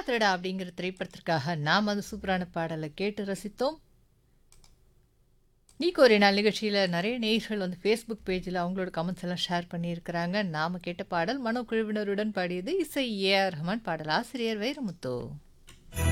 திருடா அப்படிங்கிற திரைப்படத்திற்காக நாம் அந்த சூப்பரான பாடலை கேட்டு ரசித்தோம். நீ ஒரு நாள் நிகழ்ச்சியில் நிறைய நேயர்கள் வந்து ஃபேஸ்புக் பேஜில் அவங்களோட கமெண்ட்ஸ் எல்லாம் ஷேர் பண்ணியிருக்கிறாங்க. நாம கேட்ட பாடல் மனோ குழுவினருடன் பாடியது இசை ஏஆர் ரஹ்மான், பாடல் ஆசிரியர் வைரமுத்து.